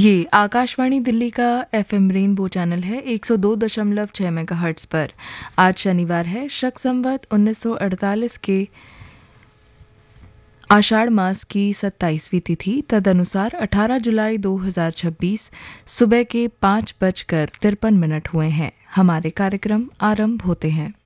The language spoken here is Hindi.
ये आकाशवाणी दिल्ली का एफएम रेनबो चैनल है 102.6 मेगाहर्ट्ज़ पर। आज शनिवार है, शक संवत 1948 के आषाढ़ मास की 27वीं तिथि, तदनुसार 18 जुलाई 2026 सुबह के 5:53 हुए हैं। हमारे कार्यक्रम आरंभ होते हैं।